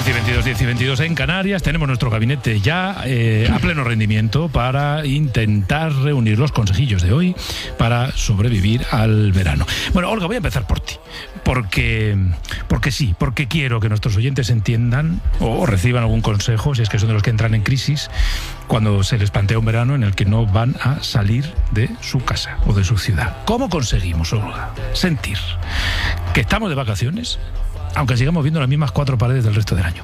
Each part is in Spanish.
10 y 22 en Canarias. Tenemos nuestro gabinete ya a pleno rendimiento para intentar reunir los consejillos de hoy para sobrevivir al verano. Bueno, Olga, voy a empezar por ti. Porque quiero que nuestros oyentes entiendan o reciban algún consejo, si es que son de los que entran en crisis, cuando se les plantea un verano en el que no van a salir de su casa o de su ciudad. ¿Cómo conseguimos, Olga, sentir que estamos de vacaciones, aunque sigamos viendo las mismas 4 paredes del resto del año?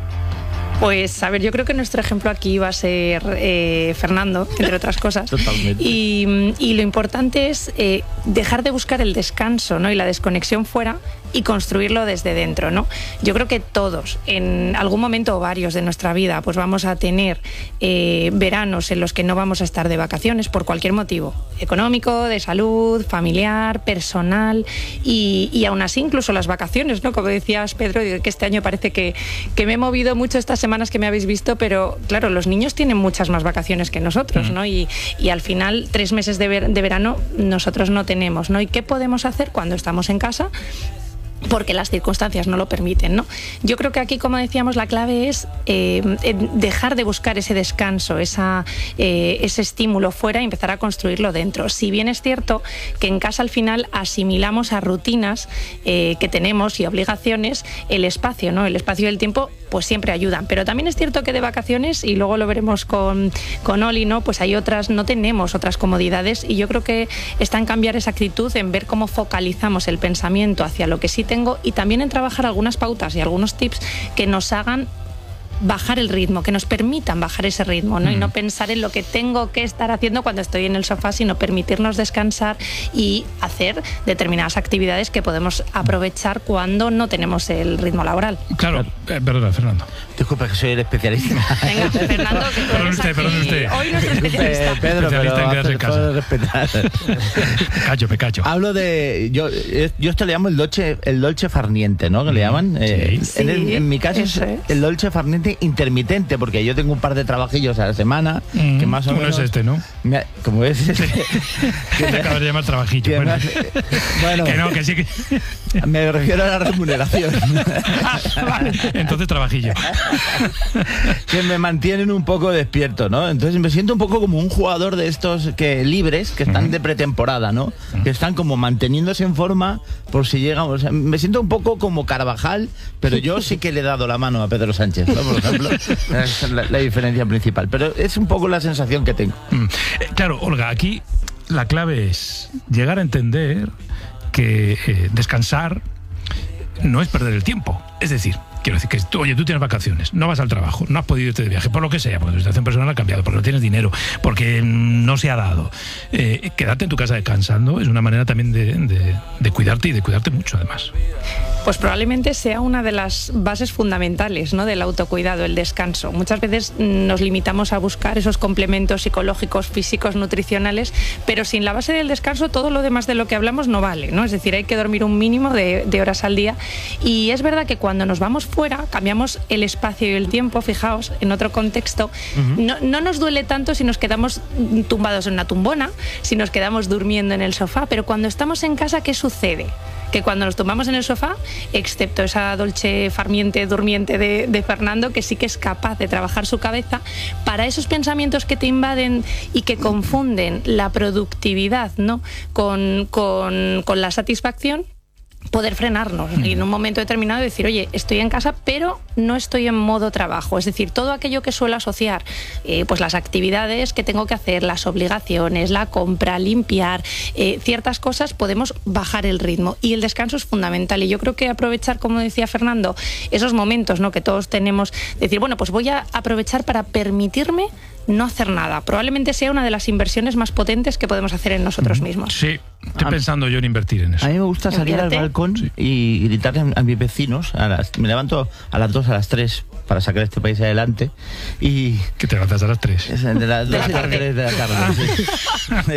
Pues, a ver, yo creo que nuestro ejemplo aquí va a ser Fernando, entre otras cosas. Totalmente. Y lo importante es dejar de buscar el descanso, ¿no? Y la desconexión fuera y construirlo desde dentro, ¿no? Yo creo que todos, en algún momento o varios de nuestra vida, pues vamos a tener veranos en los que no vamos a estar de vacaciones por cualquier motivo, económico, de salud, familiar, personal, y aún así incluso las vacaciones, ¿no? Como decías, Pedro, que este año parece que me he movido mucho estas semanas que me habéis visto, pero claro, los niños tienen muchas más vacaciones que nosotros, ¿no? Y al final 3 meses de verano nosotros no tenemos, ¿no? ¿Y qué podemos hacer cuando estamos en casa? Porque las circunstancias no lo permiten, ¿no? Yo creo que aquí, como decíamos, la clave es dejar de buscar ese descanso, ese estímulo fuera y empezar a construirlo dentro. Si bien es cierto que en casa al final asimilamos a rutinas que tenemos y obligaciones, el espacio, ¿no? El espacio y el tiempo pues siempre ayudan. Pero también es cierto que de vacaciones, y luego lo veremos con Oli, ¿no? Pues no tenemos otras comodidades, y yo creo que está en cambiar esa actitud, en ver cómo focalizamos el pensamiento hacia lo que sí tengo, y también en trabajar algunas pautas y algunos tips que nos hagan bajar el ritmo, que nos permitan bajar ese ritmo, ¿no? Y no pensar en lo que tengo que estar haciendo cuando estoy en el sofá, sino permitirnos descansar y hacer determinadas actividades que podemos aprovechar cuando no tenemos el ritmo laboral. Claro, perdona, Fernando. Disculpe, que soy el especialista. Venga, Fernando, que tú eres perdón usted. hoy nuestro especialista. Pedro, Especialista en quedarse en casa. Respetar. Me callo. Hablo de... Yo esto le llamo el dolce farniente, ¿no? Que le llaman. Sí, en mi caso es el dolce farniente intermitente, porque yo tengo un par de trabajillos a la semana que más o menos... Uno es este, ¿no? ¿Cómo es este? Que te acabas de llamar trabajillo. Bueno, que no, que sí que... Me refiero a la remuneración. Vale, entonces trabajillo. Que me mantienen un poco despierto, ¿no? Entonces me siento un poco como un jugador de estos libres, que están de pretemporada, ¿no? Que están como manteniéndose en forma por si llegamos. O sea, me siento un poco como Carvajal, pero yo sí que le he dado la mano a Pedro Sánchez, ¿no? Por ejemplo, es la diferencia principal. Pero es un poco la sensación que tengo. Claro, Olga, aquí la clave es llegar a entender que descansar no es perder el tiempo. Es decir, quiero decir que tú tienes vacaciones, no vas al trabajo, no has podido irte de viaje, por lo que sea, porque tu situación personal ha cambiado, porque no tienes dinero, porque no se ha dado. Quedarte en tu casa descansando es una manera también de cuidarte, y de cuidarte mucho, además. Pues probablemente sea una de las bases fundamentales, ¿no? Del autocuidado, el descanso. Muchas veces nos limitamos a buscar esos complementos psicológicos, físicos, nutricionales, pero sin la base del descanso todo lo demás de lo que hablamos no vale, ¿no? Es decir, hay que dormir un mínimo de horas al día, y es verdad que cuando nos vamos fuera cambiamos el espacio y el tiempo. Fijaos, en otro contexto, no nos duele tanto si nos quedamos tumbados en una tumbona, si nos quedamos durmiendo en el sofá, pero cuando estamos en casa, ¿qué sucede? Que cuando nos tumbamos en el sofá, excepto esa dolce farniente durmiente de Fernando, que sí que es capaz de trabajar su cabeza para esos pensamientos que te invaden y que confunden la productividad, ¿no? con la satisfacción, poder frenarnos y en un momento determinado decir, oye, estoy en casa pero no estoy en modo trabajo. Es decir, todo aquello que suelo asociar, pues las actividades que tengo que hacer, las obligaciones, la compra, limpiar, ciertas cosas, podemos bajar el ritmo, y el descanso es fundamental. Y yo creo que aprovechar, como decía Fernando, esos momentos, ¿no? Que todos tenemos, decir, bueno, pues voy a aprovechar para permitirme no hacer nada. Probablemente sea una de las inversiones más potentes que podemos hacer en nosotros mismos. Sí, estoy pensando yo en invertir en eso. A mí me gusta salir al balcón y gritarle a mis vecinos. Me levanto a las 2, a las 3 para sacar este país adelante. Y ¿qué te levantas a las 3? De las 2 a las 3 de la tarde.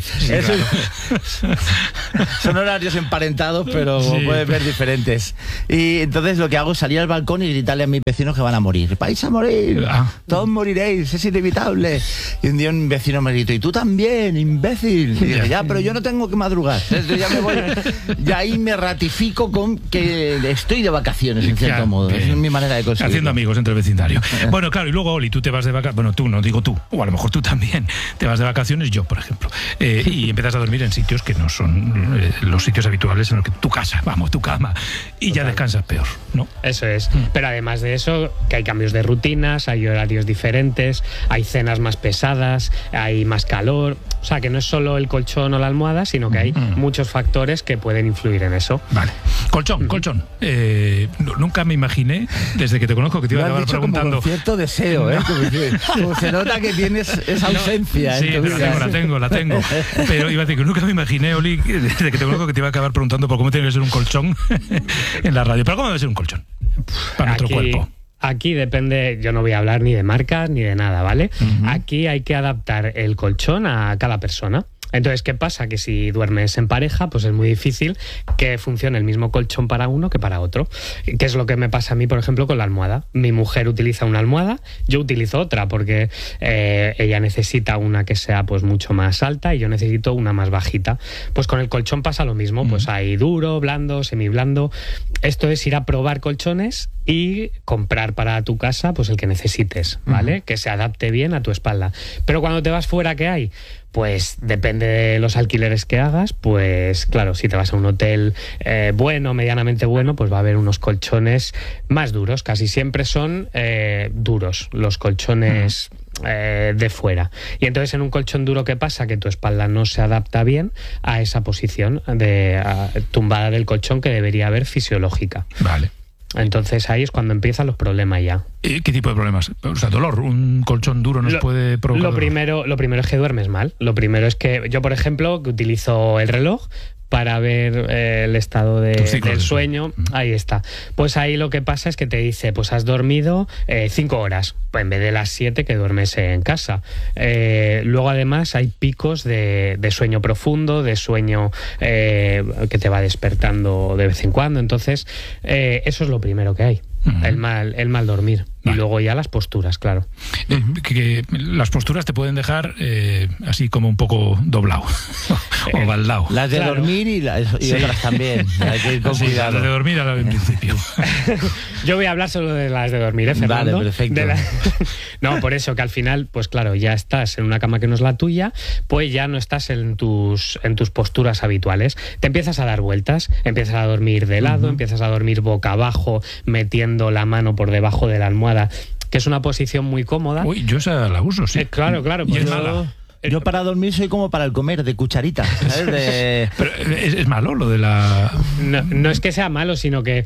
Son horarios emparentados, pero como puedes ver, diferentes. Y entonces lo que hago es salir al balcón y gritarle a mis vecinos que van a morir. ¡Vais a morir! ¡Todos moriréis! ¡Es inevitable! Y un día un vecino me gritó, ¡y tú también, imbécil! Y dije, ya, pero yo no tengo tengo que madrugar. Entonces ya me voy, ya ahí me ratifico con que estoy de vacaciones, en cierto modo. Es mi manera de conseguirlo. Haciendo amigos entre el vecindario. Bueno, claro, y luego, Oli, tú te vas de vacaciones, bueno, tú, no digo tú, o a lo mejor tú también, te vas de vacaciones, yo, por ejemplo, y empiezas a dormir en sitios que no son los sitios habituales en los que tu casa, vamos, tu cama, y ya descansas peor, ¿no? Eso es. Pero además de eso, que hay cambios de rutinas, hay horarios diferentes, hay cenas más pesadas, hay más calor. O sea, que no es solo el colchón o la almohada, sino que hay muchos factores que pueden influir en eso. Vale. Colchón. Nunca me imaginé, desde que te conozco, que te iba a acabar preguntando. Como con cierto deseo, ¿eh? Como se nota que tienes esa ausencia. Sí, pero la tengo. Pero iba a decir que nunca me imaginé, Oli, desde que te conozco, que te iba a acabar preguntando por cómo tiene que ser un colchón en la radio. Pero ¿cómo debe ser un colchón para nuestro cuerpo? Aquí depende, yo no voy a hablar ni de marcas ni de nada, ¿vale? Aquí hay que adaptar el colchón a cada persona. Entonces, ¿qué pasa? Que si duermes en pareja, pues es muy difícil que funcione el mismo colchón para uno que para otro. ¿Qué es lo que me pasa a mí, por ejemplo, con la almohada? Mi mujer utiliza una almohada, yo utilizo otra, porque ella necesita una que sea pues mucho más alta y yo necesito una más bajita. Pues con el colchón pasa lo mismo, pues hay duro, blando, semiblando. Esto es ir a probar colchones y comprar para tu casa pues el que necesites, ¿vale? Que se adapte bien a tu espalda. Pero cuando te vas fuera, ¿qué hay? Pues depende de los alquileres que hagas, pues claro, si te vas a un hotel bueno, medianamente bueno, pues va a haber unos colchones más duros. Casi siempre son duros los colchones de fuera. Y entonces en un colchón duro, ¿qué pasa? Que tu espalda no se adapta bien a esa posición de tumbada del colchón que debería haber fisiológica. Vale. Entonces ahí es cuando empiezan los problemas ya. ¿Qué tipo de problemas? O sea, dolor. ¿Un colchón duro nos puede provocar dolor? Lo primero es que duermes mal. Lo primero es que yo, por ejemplo, que utilizo el reloj para ver el estado del sueño. Ahí está. Pues ahí lo que pasa es que te dice, pues has dormido 5 horas, pues en vez de las 7 que duermes en casa. Luego además hay picos de sueño profundo, de sueño que te va despertando de vez en cuando. Entonces eso es lo primero que hay. El mal dormir. Vale. Y luego ya las posturas, claro. Que las posturas te pueden dejar así como un poco doblado o baldado. Las de dormir y otras también. Hay que ir con cuidado. Las de dormir al principio. Yo voy a hablar solo de las de dormir, Fernando. Vale, perfecto. No, por eso que al final, pues claro, ya estás en una cama que no es la tuya, pues ya no estás en tus posturas habituales. Te empiezas a dar vueltas, empiezas a dormir de lado, empiezas a dormir boca abajo, metiendo la mano por debajo de la almohada, que es una posición muy cómoda. Uy, yo esa la uso, sí. Claro. Y es mala. Yo para dormir soy como para el comer, de cucharita, ¿sabes? Pero es malo lo de la... No es que sea malo, sino que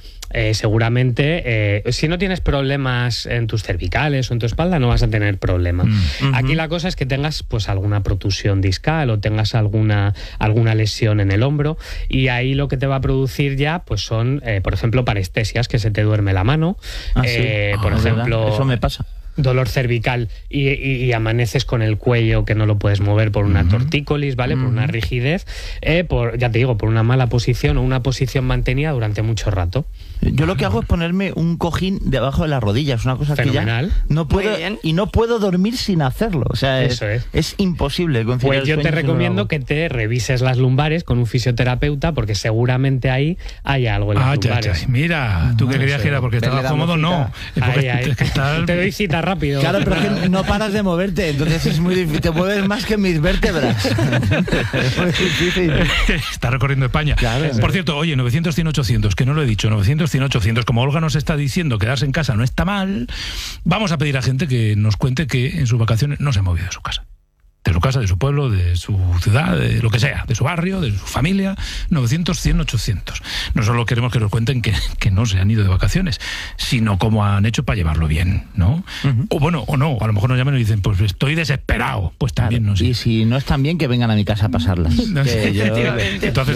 seguramente si no tienes problemas en tus cervicales o en tu espalda, no vas a tener problema. Aquí la cosa es que tengas pues alguna protusión discal o tengas alguna lesión en el hombro, y ahí lo que te va a producir ya pues son, por ejemplo, parestesias, que se te duerme la mano. Por ejemplo... ¿verdad? Eso me pasa. Dolor cervical y amaneces con el cuello que no lo puedes mover por una tortícolis, ¿vale? Por una rigidez, ya te digo, por una mala posición o una posición mantenida durante mucho rato. Yo lo que hago es ponerme un cojín debajo de las rodillas, una cosa fenomenal. Que ya no puedo, y no puedo dormir sin hacerlo. O sea, es imposible conciliar. Pues yo te recomiendo que te revises las lumbares con un fisioterapeuta, porque seguramente ahí hay algo en las lumbares. Mira, tú que querías que era porque estaba cómodo, no. Es que te doy cita rápido. Claro, pero es que no paras de moverte, entonces es muy difícil. Te mueves más que mis vértebras. Es muy difícil. Está recorriendo España. Claro. Por cierto, oye, 900-100-800, que no lo he dicho, 900-100-800, como Olga nos está diciendo, quedarse en casa no está mal, vamos a pedir a gente que nos cuente que en sus vacaciones no se ha movido de su casa. De su casa, de su pueblo, de su ciudad, de lo que sea, de su barrio, de su familia. 900-100-800. No solo queremos que nos cuenten que no se han ido de vacaciones, sino cómo han hecho para llevarlo bien, ¿no? O bueno, o no, a lo mejor nos llaman y dicen, pues estoy desesperado. Pues también no sé. Y si no están bien, que vengan a mi casa a pasarlas. Entonces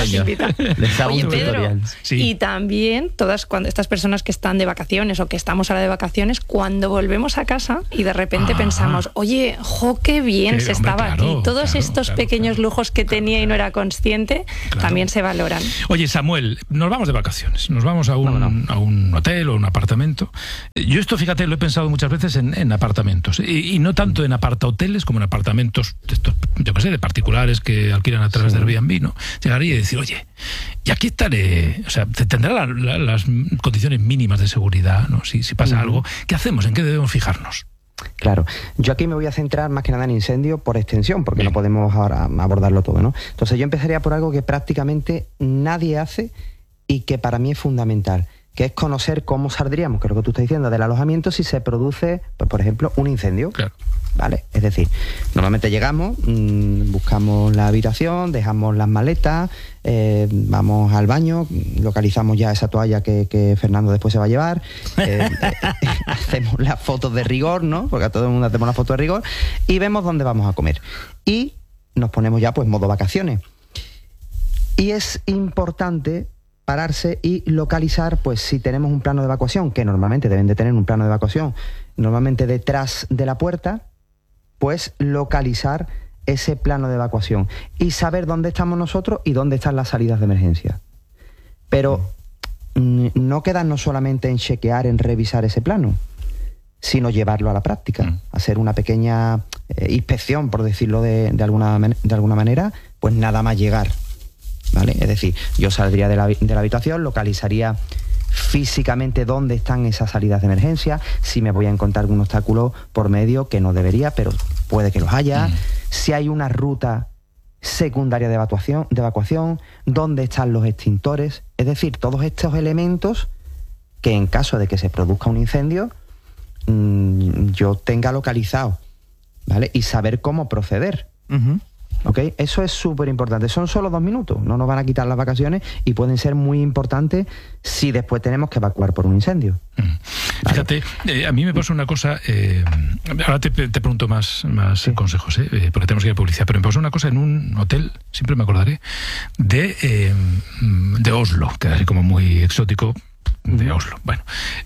les hago Oye, un Pedro, tutorial. y también cuando estas personas que están de vacaciones o que estamos ahora de vacaciones, cuando volvemos a casa y de repente pensamos, oye, qué bien pues estaba aquí. Todos estos pequeños lujos que tenía y no era consciente, también se valoran. Oye, Samuel, nos vamos de vacaciones, nos vamos a un hotel o un apartamento. Yo esto, fíjate, lo he pensado muchas veces en apartamentos, y no tanto en apartahoteles como en apartamentos de estos, yo qué sé, de particulares que alquilan a través del Airbnb, ¿no? Llegaría y decir, oye, y aquí estaré, o sea, tendrá las condiciones mínimas de seguridad, ¿no? Si pasa algo, ¿qué hacemos? ¿En qué debemos fijarnos? Claro, yo aquí me voy a centrar más que nada en incendio por extensión, porque no podemos ahora abordarlo todo, ¿no? Entonces yo empezaría por algo que prácticamente nadie hace y que para mí es fundamental, que es conocer cómo saldríamos, que es lo que tú estás diciendo, del alojamiento si se produce, pues, por ejemplo, un incendio. Claro. ¿Vale? Es decir, normalmente llegamos, buscamos la habitación, dejamos las maletas, vamos al baño, localizamos ya esa toalla que Fernando después se va a llevar, hacemos las fotos de rigor, ¿no? Porque a todo el mundo hacemos las fotos de rigor, y vemos dónde vamos a comer. Y nos ponemos ya, pues, modo vacaciones. Y es importante pararse y localizar, pues, si tenemos un plano de evacuación, que normalmente deben de tener un plano de evacuación, normalmente detrás de la puerta, pues localizar ese plano de evacuación y saber dónde estamos nosotros y dónde están las salidas de emergencia. Pero no quedarnos solamente en chequear, en revisar ese plano, sino llevarlo a la práctica, hacer una pequeña inspección, por decirlo de alguna manera, pues nada más llegar, ¿vale? Es decir, yo saldría de la habitación, localizaría físicamente dónde están esas salidas de emergencia, si me voy a encontrar algún obstáculo por medio, que no debería, pero puede que los haya, si hay una ruta secundaria de evacuación, dónde están los extintores, es decir, todos estos elementos que en caso de que se produzca un incendio, yo tenga localizado, ¿vale? Y saber cómo proceder. ¿Ok? Eso es súper importante. Son solo 2 minutos, no nos van a quitar las vacaciones y pueden ser muy importantes si después tenemos que evacuar por un incendio. Fíjate, a mí me pasa una cosa, ahora te pregunto más consejos, porque tenemos que ir a publicidad, pero me pasó una cosa en un hotel, siempre me acordaré, de Oslo, que es así como muy exótico, de Oslo. Bueno,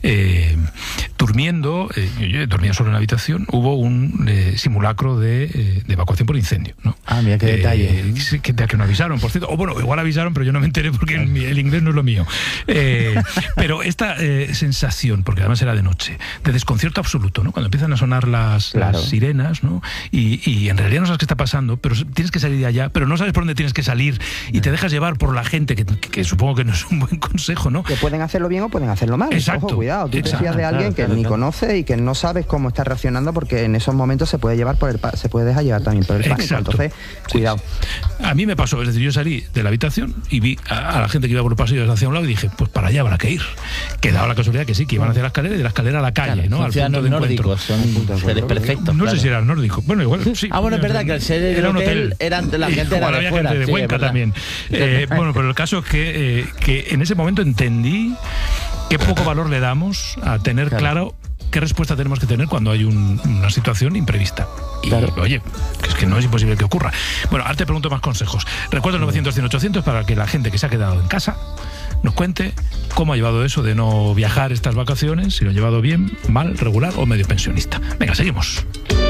durmiendo, yo dormía solo en la habitación, hubo un simulacro de evacuación por incendio, ¿no? Ah, mira qué detalle. Que no avisaron, por cierto. O bueno, igual avisaron, pero yo no me enteré porque el inglés no es lo mío. Pero esta sensación, porque además era de noche, de desconcierto absoluto, ¿no? Cuando empiezan a sonar las sirenas, ¿no? Y en realidad no sabes qué está pasando, pero tienes que salir de allá, pero no sabes por dónde tienes que salir y te dejas llevar por la gente, que supongo que no es un buen consejo, ¿no? Que pueden hacerlo bien o pueden hacerlo mal. Exacto. Ojo, cuidado, tú te fías de alguien que ni conoce y que no sabes cómo está reaccionando, porque en esos momentos se puede dejar llevar también por el pánico. Entonces, cuidado. A mí me pasó, es decir, yo salí de la habitación y vi a la gente que iba por los pasillos hacia un lado y dije, pues para allá habrá que ir. Que daba la casualidad que sí, que iban hacia la escalera y de la escalera a la calle, ¿no? Al punto de encuentro. Son seres perfectos. No sé si eran nórdicos. Bueno, igual sí. Bueno, es verdad que al ser era un hotel, la gente era de fuera. Gente de Cuenca también. Bueno, pero el caso es que en ese momento entendí qué poco valor le damos a tener claro qué respuesta tenemos que tener cuando hay una situación imprevista. Y, oye, es que no es imposible que ocurra. Bueno, ahora te pregunto más consejos. Recuerda el 900-100-800 para que la gente que se ha quedado en casa nos cuente cómo ha llevado eso de no viajar estas vacaciones, si lo ha llevado bien, mal, regular o medio pensionista. Venga, seguimos.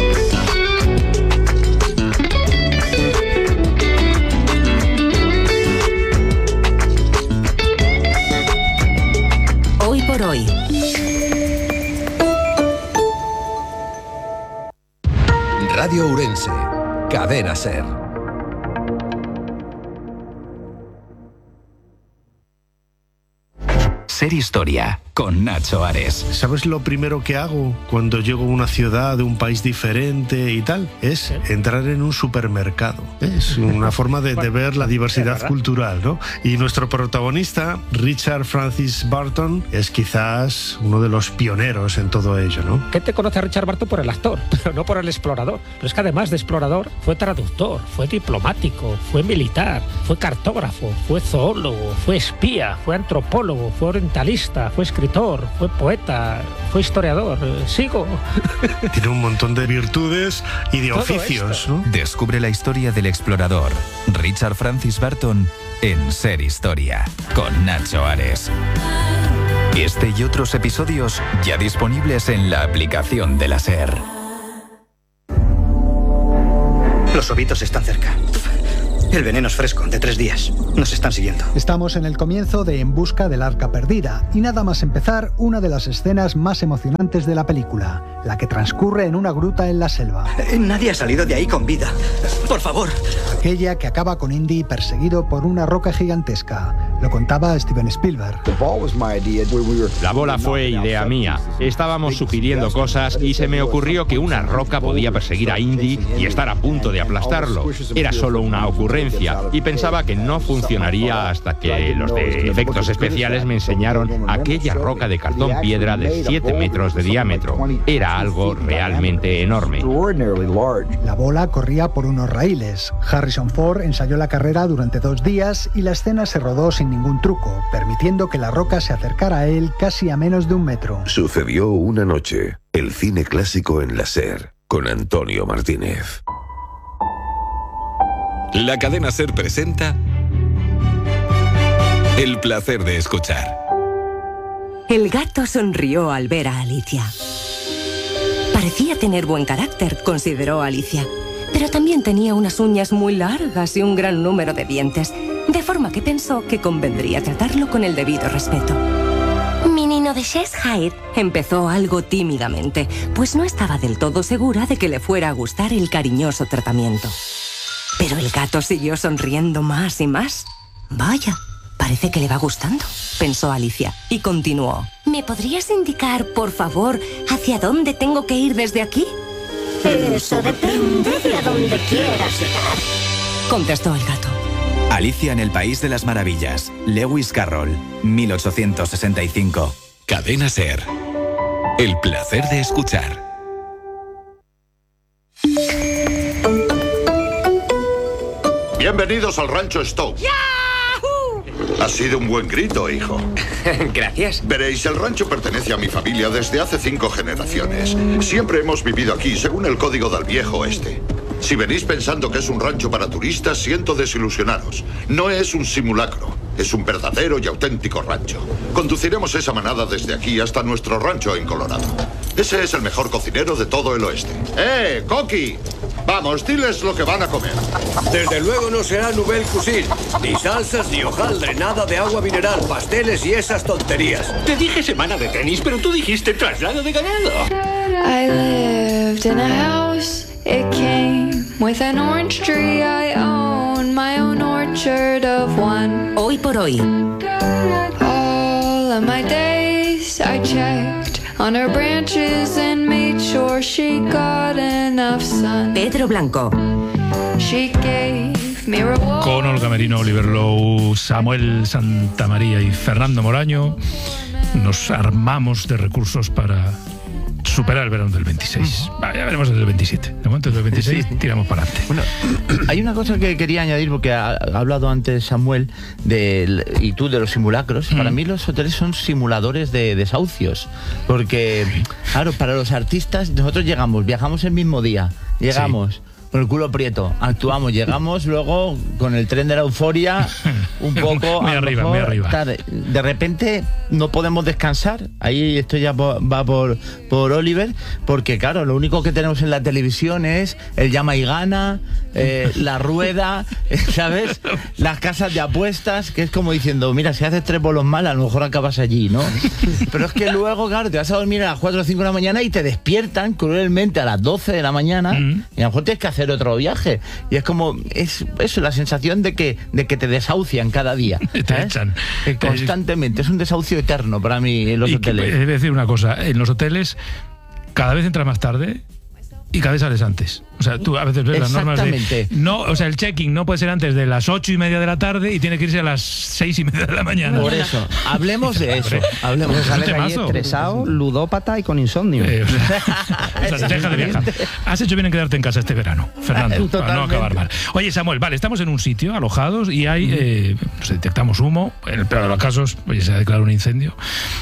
Hoy por hoy. Radio Ourense, Cadena SER. Ser Historia, con Nacho Ares. ¿Sabes lo primero que hago cuando llego a una ciudad de un país diferente y tal? Es entrar en un supermercado. Es una forma de ver la diversidad cultural, ¿no? Y nuestro protagonista, Richard Francis Burton, es quizás uno de los pioneros en todo ello, ¿no? Gente conoce a Richard Burton por el actor, pero no por el explorador. Pero es que además de explorador, fue traductor, fue diplomático, fue militar, fue cartógrafo, fue zoólogo, fue espía, fue antropólogo, fue orientalista, fue escritor, fue poeta, fue historiador. Sigo. Tiene un montón de virtudes y de Todo oficios, ¿no? Descubre la historia del explorador, Richard Francis Burton, en Ser Historia, con Nacho Ares. Este y otros episodios ya disponibles en la aplicación de la SER. Los lobitos están cerca. El veneno es fresco, de 3 días. Nos están siguiendo. Estamos en el comienzo de En busca del arca perdida y nada más empezar una de las escenas más emocionantes de la película, la que transcurre en una gruta en la selva. Nadie ha salido de ahí con vida. Por favor. Aquella que acaba con Indy perseguido por una roca gigantesca. Lo contaba Steven Spielberg. La bola fue idea mía. Estábamos sugiriendo cosas y se me ocurrió que una roca podía perseguir a Indy y estar a punto de aplastarlo. Era solo una ocurrencia y pensaba que no funcionaría hasta que los de efectos especiales me enseñaron aquella roca de cartón piedra de 7 metros de diámetro. Era algo realmente enorme. La bola corría por unos raíles. Harrison Ford ensayó la carrera durante 2 días y la escena se rodó sin ningún truco, permitiendo que la roca se acercara a él casi a menos de 1 metro. Sucedió una noche, el cine clásico en la SER, con Antonio Martínez. La cadena SER presenta El placer de escuchar. El gato sonrió al ver a Alicia. Parecía tener buen carácter, consideró Alicia, pero también tenía unas uñas muy largas y un gran número de dientes, de forma que pensó que convendría tratarlo con el debido respeto. Mi nino de Cheshire, empezó algo tímidamente, pues no estaba del todo segura de que le fuera a gustar el cariñoso tratamiento. Pero el gato siguió sonriendo más y más. Vaya, parece que le va gustando, pensó Alicia, y continuó. ¿Me podrías indicar, por favor, hacia dónde tengo que ir desde aquí? Eso depende de a dónde quieras llegar, contestó el gato. Alicia en el País de las Maravillas. Lewis Carroll, 1865. Cadena SER. El placer de escuchar. Bienvenidos al Rancho Stowe. Ha sido un buen grito, hijo. Gracias. Veréis, el rancho pertenece a mi familia desde hace 5 generaciones. Siempre hemos vivido aquí, según el código del viejo oeste. Si venís pensando que es un rancho para turistas, siento desilusionaros. No es un simulacro. Es un verdadero y auténtico rancho. Conduciremos esa manada desde aquí hasta nuestro rancho en Colorado. Ese es el mejor cocinero de todo el oeste. Coqui! Vamos, diles lo que van a comer. Desde luego no será Nouvelle Cuisine. Ni salsas, ni hojaldre, nada de agua mineral, pasteles y esas tonterías. Te dije semana de tenis, pero tú dijiste traslado de ganado. I lived in a house, it came with an orange tree. I own my own orchard of one. Hoy por hoy. All of my days I checked on her branches and made sure she got enough sun. Pedro Blanco. She gave me reward. Con Olga Merino, Oliver Lowe, Samuel Santamaría y Fernando Moraño nos armamos de recursos para superar el verano del 26. Ya veremos el del 27. De momento, el del 26 tiramos para adelante. Bueno, hay una cosa que quería añadir, porque ha hablado antes Samuel y tú de los simulacros. Para mí los hoteles son simuladores de desahucios, porque, claro, para los artistas nosotros viajamos el mismo día, llegamos con el culo prieto, actuamos, llegamos luego con el tren de la euforia un poco muy arriba. Tarde. De repente no podemos descansar. Ahí esto ya va por Oliver, porque claro, lo único que tenemos en la televisión es el llama y gana, la rueda, ¿sabes? Las casas de apuestas, que es como diciendo, mira, si haces 3 bolos mal, a lo mejor acabas allí, ¿no? Pero es que luego, claro, te vas a dormir a las 4 o 5 de la mañana y te despiertan cruelmente a las 12 de la mañana y a lo mejor tienes que hacer otro viaje. Y es como, es eso, la sensación de que te desahucian cada día. Te echan. Constantemente. Es un desahucio eterno para mí en los hoteles. He de decir una cosa, en los hoteles cada vez entras más tarde y cada vez sales antes. O sea, tú a veces ves las normas de... No, o sea, el check-in no puede ser antes de las 8:30 de la tarde y tiene que irse a las 6:30 de la mañana. Por eso, hablemos de eso. Hablemos. Sales ahí estresado, ludópata y con insomnio. O sea, deja de viajar. Has hecho bien en quedarte en casa este verano, Fernando, para no acabar mal. Oye, Samuel, vale, estamos en un sitio alojados y hay, detectamos humo, en el peor de los casos, oye, se ha declarado un incendio.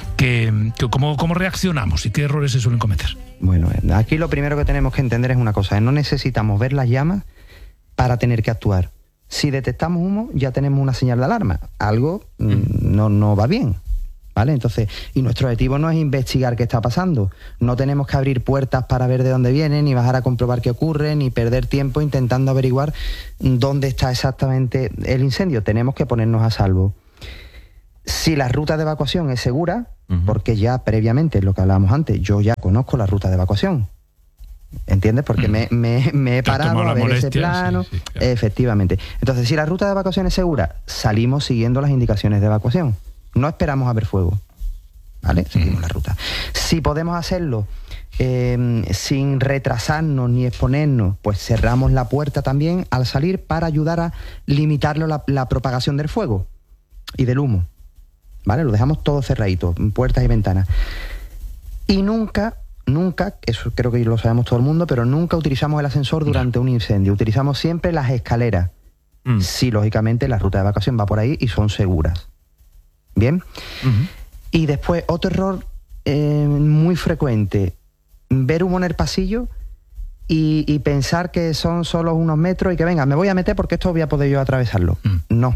¿Cómo reaccionamos y qué errores se suelen cometer? Bueno, aquí lo primero que tenemos que entender es una cosa, no necesitamos ver las llamas para tener que actuar. Si detectamos humo, ya tenemos una señal de alarma. Algo no va bien, ¿vale? Entonces, y nuestro objetivo no es investigar qué está pasando. No tenemos que abrir puertas para ver de dónde viene, ni bajar a comprobar qué ocurre, ni perder tiempo intentando averiguar dónde está exactamente el incendio. Tenemos que ponernos a salvo. Si la ruta de evacuación es segura, porque ya previamente, lo que hablábamos antes, yo ya conozco la ruta de evacuación. ¿Entiendes? Porque me he parado a ver ese plano. Sí, claro. Efectivamente. Entonces, si la ruta de evacuación es segura, salimos siguiendo las indicaciones de evacuación. No esperamos a ver fuego. ¿Vale? Seguimos la ruta. Si podemos hacerlo sin retrasarnos ni exponernos, pues cerramos la puerta también al salir para ayudar a limitar la propagación del fuego y del humo. ¿Vale? Lo dejamos todo cerradito, puertas y ventanas. Y nunca, eso creo que lo sabemos todo el mundo, pero nunca utilizamos el ascensor durante un incendio. Utilizamos siempre las escaleras. Si, lógicamente, la ruta de evacuación va por ahí y son seguras. ¿Bien? Y después, otro error muy frecuente, ver humo en el pasillo y pensar que son solo unos metros y que venga, me voy a meter porque esto voy a poder yo atravesarlo. No.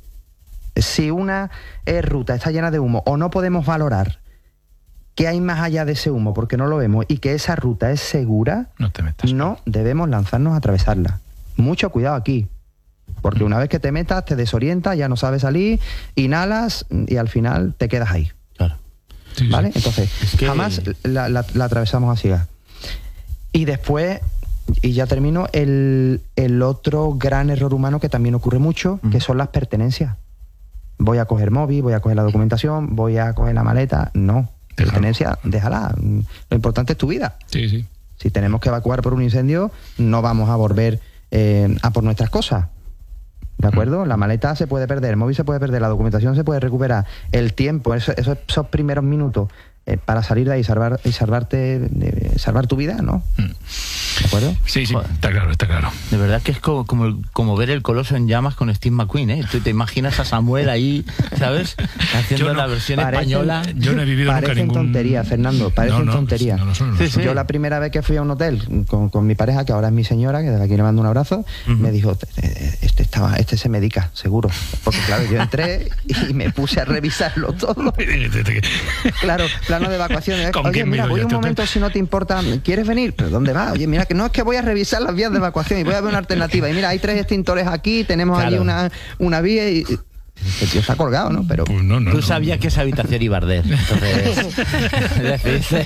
Si una ruta está llena de humo o no podemos valorar qué hay más allá de ese humo porque no lo vemos y que esa ruta es segura, no debemos lanzarnos a atravesarla. Mucho cuidado aquí, porque una vez que te metas te desorientas, ya no sabes salir, inhalas y al final te quedas ahí. Claro. Sí, ¿vale? Entonces, jamás la atravesamos así. Y después, y ya termino, el otro gran error humano que también ocurre mucho, que son las pertenencias. Voy a coger móvil, voy a coger la documentación, voy a coger la maleta. No, pertenencia, déjala. Lo importante es tu vida. Sí, sí. Si tenemos que evacuar por un incendio, no vamos a volver a por nuestras cosas. ¿De acuerdo? La maleta se puede perder, el móvil se puede perder, la documentación se puede recuperar. El tiempo, esos primeros minutos para salir de ahí y salvar tu vida, ¿no? ¿De acuerdo? Sí, está claro. De verdad que es como ver el Coloso en llamas con Steve McQueen, ¿eh? Tú te imaginas a Samuel ahí, ¿sabes? Haciendo la versión española. Yo no he vivido nunca ningún... tontería, Fernando, parecen tonterías. Yo la primera vez que fui a un hotel con mi pareja, que ahora es mi señora, que desde aquí le mando un abrazo, me dijo, este se medica, seguro. Porque claro, yo entré y me puse a revisarlo todo. Claro, plano de evacuación. Oye, mira, voy un momento si no te importa, ¿quieres venir? ¿Pero dónde vas? Oye, mira, que no es que voy a revisar las vías de evacuación y voy a ver una alternativa. Y mira, hay 3 extintores aquí, tenemos allí una vía y... El tío está colgado, ¿no? Pero pues tú sabías que esa habitación iba a arder. Entonces,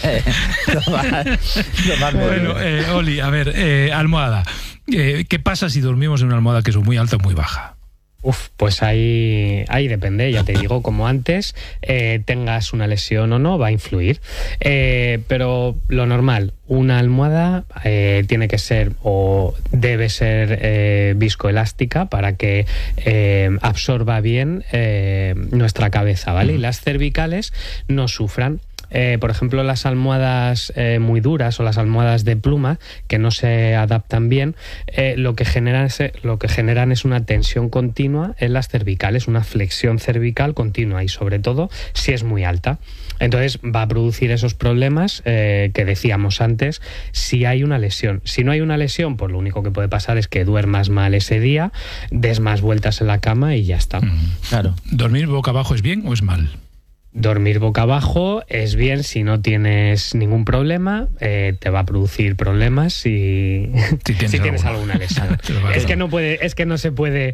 bueno, Oli, a ver, almohada. ¿Qué pasa si dormimos en una almohada que es muy alta o muy baja? Pues ahí depende, ya te digo, como antes, tengas una lesión o no, va a influir. Pero lo normal, una almohada tiene que ser o debe ser viscoelástica para que absorba bien nuestra cabeza, ¿vale? Y las cervicales no sufran. Por ejemplo, las almohadas muy duras o las almohadas de pluma que no se adaptan bien, lo que generan es una tensión continua en las cervicales, una flexión cervical continua y sobre todo si es muy alta. Entonces va a producir esos problemas que decíamos antes si hay una lesión. Si no hay una lesión, pues lo único que puede pasar es que duermas mal ese día, des más vueltas en la cama y ya está. Claro. ¿Dormir boca abajo es bien o es mal? Dormir boca abajo es bien si no tienes ningún problema, te va a producir problemas si tienes alguna lesión. Es que no se puede...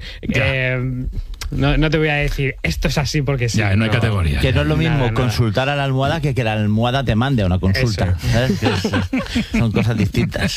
No te voy a decir, esto es así porque sí. Ya, no hay categoría. Que no es lo mismo consultar a la almohada que la almohada te mande a una consulta. ¿Sabes? Son cosas distintas.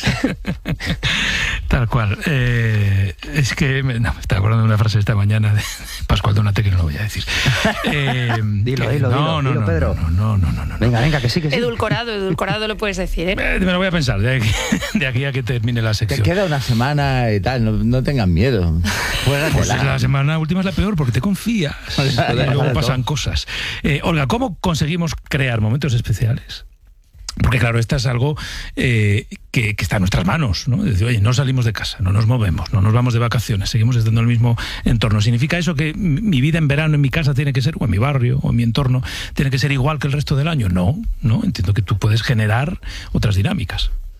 Tal cual. Es que me estaba acordando de una frase esta mañana de Pascual Donate que no lo voy a decir. Dilo, Pedro. No. Venga, que sí. Edulcorado lo puedes decir, ¿eh? Me lo voy a pensar de aquí a que termine la sección. Te queda una semana y tal, no tengan miedo. Pues la semana última es la peor porque te confías y luego pasan cosas. Olga, ¿cómo conseguimos crear momentos especiales? Porque claro, esto es algo que está en nuestras manos, ¿no? Es decir, oye, no salimos de casa, no nos movemos, no nos vamos de vacaciones, seguimos estando en el mismo entorno. ¿Significa eso que mi vida en verano en mi casa tiene que ser, o en mi barrio, o en mi entorno, tiene que ser igual que el resto del año? No, entiendo que tú puedes generar otras dinámicas.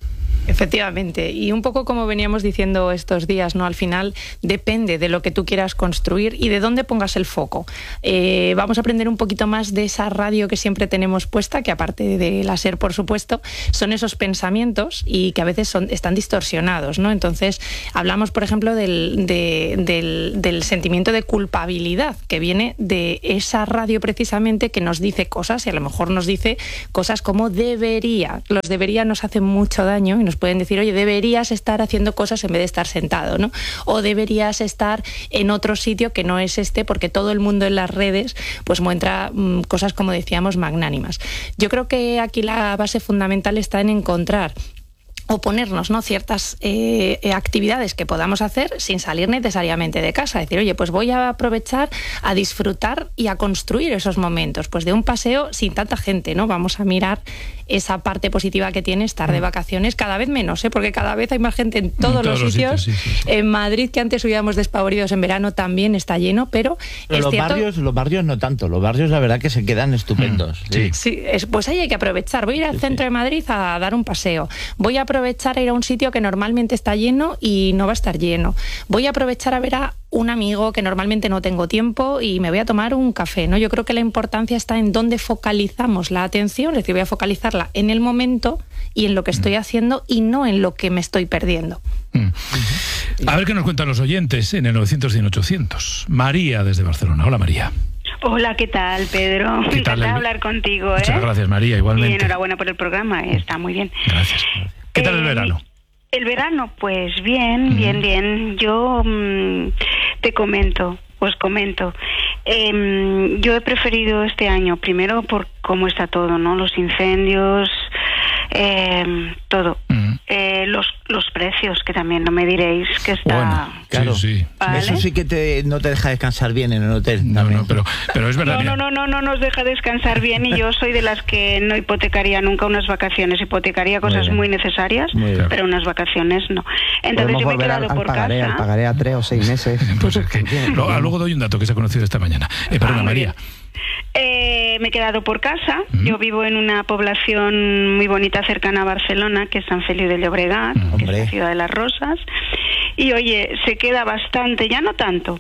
Efectivamente, y un poco como veníamos diciendo estos días, ¿no? Al final depende de lo que tú quieras construir y de dónde pongas el foco. Vamos a aprender un poquito más de esa radio que siempre tenemos puesta, que aparte de la SER, por supuesto, son esos pensamientos y que a veces están distorsionados, ¿no? Entonces, hablamos, por ejemplo, del sentimiento de culpabilidad que viene de esa radio precisamente que nos dice cosas y a lo mejor nos dice cosas como debería. Los debería nos hacen mucho daño y nos pueden decir, oye, deberías estar haciendo cosas en vez de estar sentado, ¿no? O deberías estar en otro sitio que no es este, porque todo el mundo en las redes pues muestra cosas, como decíamos, magnánimas. Yo creo que aquí la base fundamental está en encontrar o ponernos, ¿no?, ciertas actividades que podamos hacer sin salir necesariamente de casa. Decir, oye, pues voy a aprovechar a disfrutar y a construir esos momentos, pues de un paseo sin tanta gente, ¿no? Vamos a mirar esa parte positiva que tiene estar de vacaciones, cada vez menos, porque cada vez hay más gente en todos los sitios. Sí. En Madrid, que antes subíamos despavoridos en verano, también está lleno, pero es cierto... los barrios no tanto, los barrios la verdad que se quedan estupendos. Sí, pues ahí hay que aprovechar. Voy a ir al centro de Madrid a dar un paseo. Voy a aprovechar a ir a un sitio que normalmente está lleno y no va a estar lleno. Voy a aprovechar a ver a un amigo que normalmente no tengo tiempo y me voy a tomar un café, ¿no? Yo creo que la importancia está en dónde focalizamos la atención, es decir, voy a focalizarla en el momento y en lo que estoy haciendo y no en lo que me estoy perdiendo. A ver qué nos cuentan los oyentes en el 900-100-800. María, desde Barcelona. Hola, María. Hola, ¿qué tal, Pedro? ¿Qué tal? Encantada de hablar contigo. Muchas gracias, María, igualmente. Y enhorabuena por el programa, está muy bien. Gracias. ¿Qué tal el verano? El verano, pues bien, bien. Yo os comento. Yo he preferido este año, primero por cómo está todo, ¿no? Los incendios, todo. Los precios, que también no me diréis que está... Bueno, claro, sí. ¿Vale? Eso sí que no te deja descansar bien en el hotel. No, pero es verdad. No nos deja descansar bien y yo soy de las que no hipotecaría nunca unas vacaciones. Hipotecaría cosas muy necesarias, pero unas vacaciones no. Entonces yo me he quedado por casa. Pagaré a 3 o 6 meses. Pues es que, luego doy un dato que se ha conocido esta mañana. Perdona, María. Me he quedado por casa. Yo vivo en una población muy bonita cercana a Barcelona, que es San Feliu de Llobregat, que es la ciudad de las rosas. Y oye, se queda bastante, ya no tanto,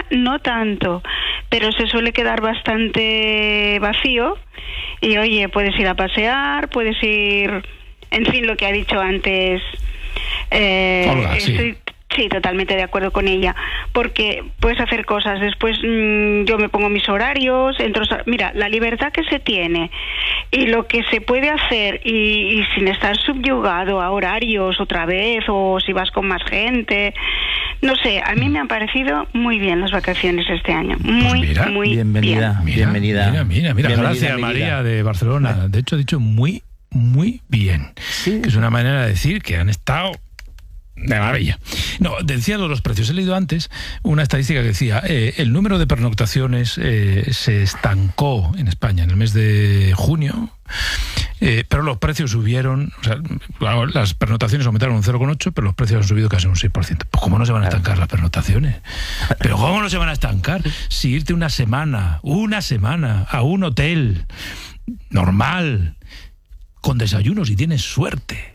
pero se suele quedar bastante vacío. Y oye, puedes ir a pasear, puedes ir, en fin, lo que ha dicho antes. Olga, Sí, totalmente de acuerdo con ella, porque puedes hacer cosas. Después yo me pongo mis horarios, mira, la libertad que se tiene y lo que se puede hacer y sin estar subyugado a horarios otra vez, o si vas con más gente, no sé, a mí me han parecido muy bien las vacaciones este año, muy bienvenida, bien. Mira, gracias, María de Barcelona. De hecho, ha dicho muy bien, que es una manera de decir que han estado de maravilla. No, decía los precios. He leído antes una estadística que decía el número de pernoctaciones se estancó en España en el mes de junio, pero los precios subieron. O sea, las pernoctaciones aumentaron un 0,8, pero los precios han subido casi un 6%. Pues ¿cómo no se van a estancar las pernoctaciones? Pero ¿cómo no se van a estancar? Si irte una semana a un hotel normal, con desayuno, si tienes suerte,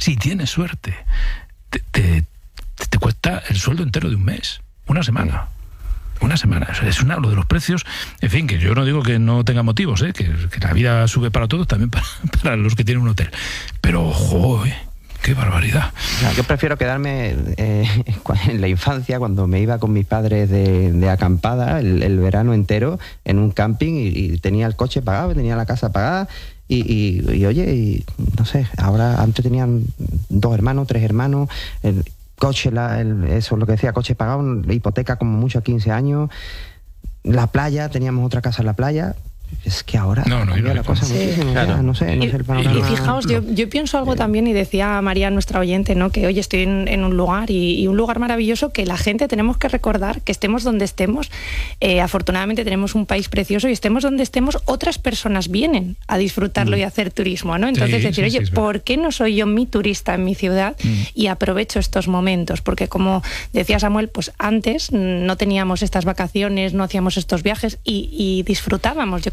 te cuesta el sueldo entero de un mes, una semana. Es lo de los precios. En fin, que yo no digo que no tenga motivos, que la vida sube para todos, también para los que tienen un hotel. Pero, joder, qué barbaridad. Yo prefiero quedarme en la infancia, cuando me iba con mis padres de acampada el verano entero en un camping y tenía el coche pagado, tenía la casa pagada. Y oye, no sé, ahora antes tenían 2 hermanos, 3 hermanos, el coche, eso es lo que decía, coche pagado, hipoteca como mucho a 15 años, la playa, teníamos otra casa en la playa. Es que ahora la cosa muchísimo, claro. No sé el panorama. Y fijaos, yo pienso algo también, y decía María, nuestra oyente, ¿no?, que hoy estoy en un lugar y un lugar maravilloso, que la gente tenemos que recordar que estemos donde estemos. Afortunadamente tenemos un país precioso y estemos donde estemos, otras personas vienen a disfrutarlo y a hacer turismo, ¿no? Entonces oye, ¿por qué no soy yo mi turista en mi ciudad y aprovecho estos momentos? Porque como decía Samuel, pues antes no teníamos estas vacaciones, no hacíamos estos viajes y disfrutábamos. Yo creo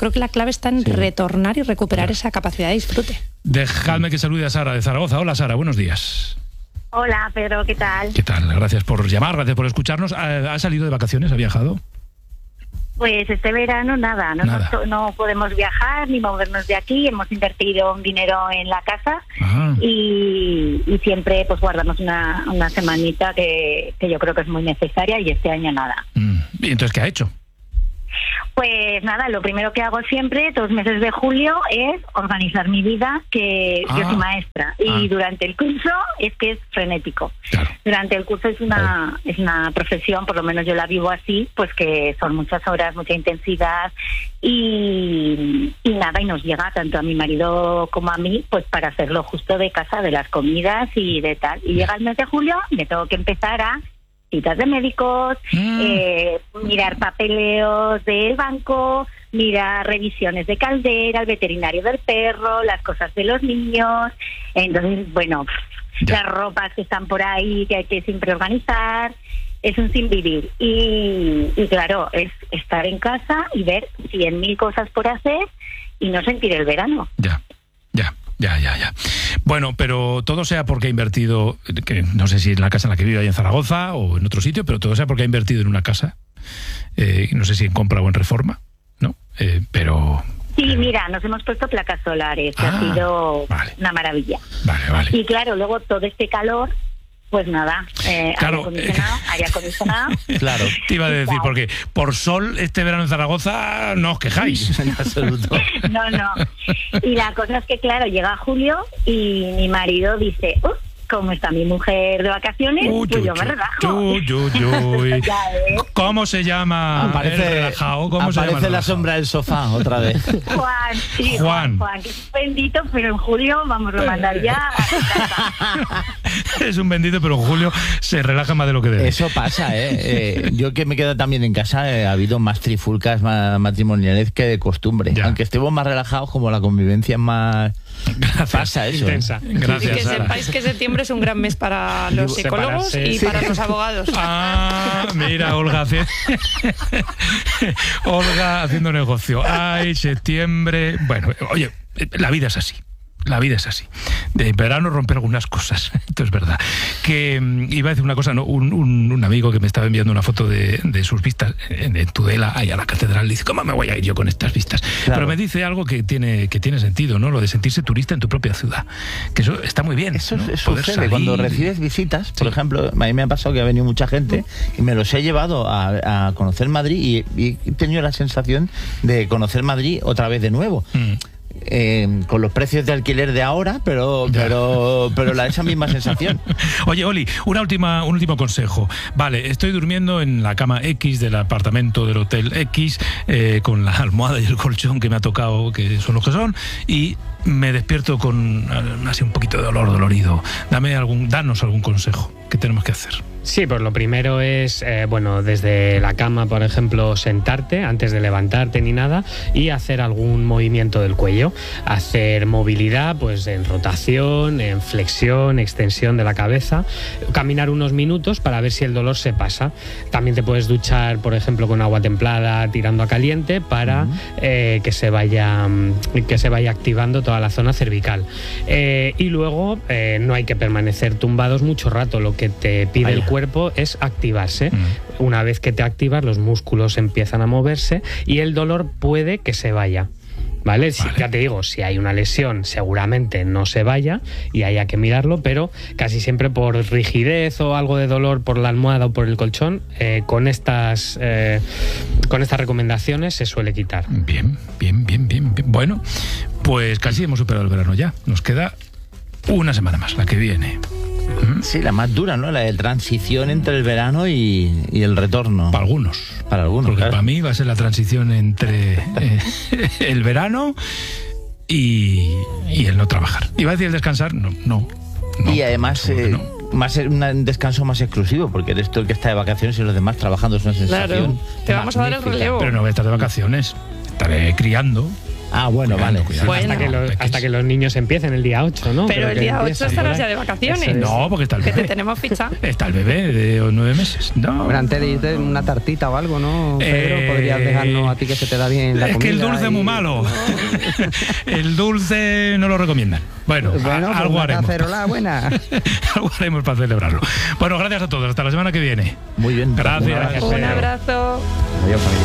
creo que la clave está en retornar y recuperar esa capacidad de disfrute. Dejadme que salude a Sara de Zaragoza. Hola, Sara, buenos días. Hola, Pedro, ¿qué tal? ¿Qué tal? Gracias por llamar, gracias por escucharnos. ¿Ha salido de vacaciones? ¿Ha viajado? Pues este verano nada. No podemos viajar ni movernos de aquí. Hemos invertido un dinero en la casa y siempre pues guardamos una semanita que yo creo que es muy necesaria, y este año nada. ¿Y entonces qué ha hecho? Pues nada, lo primero que hago siempre, 2 meses de julio, es organizar mi vida, que yo soy maestra. Y durante el curso es que es frenético. Claro. Durante el curso es una profesión, por lo menos yo la vivo así, pues que son muchas horas, mucha intensidad y nada, y nos llega tanto a mi marido como a mí, pues para hacerlo justo de casa, de las comidas y de tal. Y llega el mes de julio, me tengo que empezar a citas de médicos, mirar papeleos del banco, mirar revisiones de caldera, el veterinario del perro, las cosas de los niños. Entonces, bueno, las ropas que están por ahí que hay que siempre organizar. Es un sinvivir. Y claro, es estar en casa y ver 100.000 cosas por hacer y no sentir el verano. Ya. Bueno, pero todo sea porque ha invertido, que no sé si en la casa en la que vive ahí en Zaragoza o en otro sitio, pero todo sea porque ha invertido en una casa, no sé si en compra o en reforma, ¿no? Pero... Sí, mira, nos hemos puesto placas solares, que ha sido una maravilla. Vale. Y claro, luego todo este calor... Pues nada, aire acondicionado. Claro, te iba a decir, porque por sol este verano en Zaragoza no os quejáis. En absoluto. No. Y la cosa es que, claro, llega julio y mi marido dice, como está mi mujer de vacaciones, pues yo me relajo. ¿Cómo se llama? Aparece la sombra del sofá otra vez. Juan, que es un bendito, pero en julio vamos a mandar ya a su casa. Es un bendito, pero en julio se relaja más de lo que debe. Eso pasa, yo que me quedo también en casa, ha habido más trifulcas matrimoniales que de costumbre. Aunque estemos más relajados, como la convivencia es más... Pasa eso. Intensa. Gracias, y que sepáis que septiembre es un gran mes para los psicólogos y para los abogados. Mira, Olga haciendo negocio. Ay, septiembre. Bueno, oye, la vida es así. La vida es así. De verano rompe algunas cosas. Esto es verdad. Que iba a decir una cosa, ¿no? Un amigo que me estaba enviando una foto de sus vistas en Tudela, ahí a la catedral, dice, ¿cómo me voy a ir yo con estas vistas? Claro. Pero me dice algo que tiene sentido, ¿no? Lo de sentirse turista en tu propia ciudad. Que eso está muy bien. Eso, ¿no? Eso sucede cuando recibes visitas. Por ejemplo, a mí me ha pasado que ha venido mucha gente y me los he llevado a conocer Madrid y he tenido la sensación de conocer Madrid otra vez de nuevo. Con los precios de alquiler de ahora, pero esa misma sensación. Oye, Oli, un último consejo. Vale, estoy durmiendo en la cama X del apartamento del hotel X, con la almohada y el colchón que me ha tocado, que son los que son, y me despierto con así un poquito de dolorido. Danos algún consejo. ¿Qué tenemos que hacer? Sí, pues lo primero es, desde la cama, por ejemplo, sentarte antes de levantarte ni nada y hacer algún movimiento del cuello. Hacer movilidad, pues en rotación, en flexión, extensión de la cabeza. Caminar unos minutos para ver si el dolor se pasa. También te puedes duchar, por ejemplo, con agua templada tirando a caliente para que se vaya activando toda la zona cervical. Y luego no hay que permanecer tumbados mucho rato. Lo que te pide el cuerpo es activarse. Una vez que te activas, los músculos empiezan a moverse y el dolor puede que se vaya. ¿Vale? Ya te digo, si hay una lesión, seguramente no se vaya y haya que mirarlo, pero casi siempre por rigidez o algo de dolor por la almohada o por el colchón, con estas recomendaciones se suele quitar. Bien. Bueno, pues casi hemos superado el verano ya. Nos queda una semana más, la que viene. Sí, la más dura, ¿no? La de transición entre el verano y el retorno. Para algunos. Porque para mí va a ser la transición entre el verano y el no trabajar. ¿Iba a decir el descansar? No. Y además... un descanso más exclusivo, porque eres tú el que está de vacaciones y los demás trabajando. Es una sensación. Claro, te vamos a dar el relevo. Pero no voy a estar de vacaciones, estaré criando. Ah, bueno, vale. Bueno. Hasta que los niños empiecen el día 8, ¿no? Pero el día 8 estarás ya de vacaciones. No, porque está el Que bebé. te tenemos ficha. Está el bebé de 9 meses. No. Bueno, antes de irte, una tartita o algo, ¿no, Pedro? ¿Podrías dejarnos a ti que se te da bien la comida? Es que el dulce es muy malo. El dulce no lo recomiendan. Bueno, pues algo haremos. Cacerola buena. Algo haremos para celebrarlo. Bueno, gracias a todos. Hasta la semana que viene. Muy bien. Gracias. Un abrazo. Adiós, familia.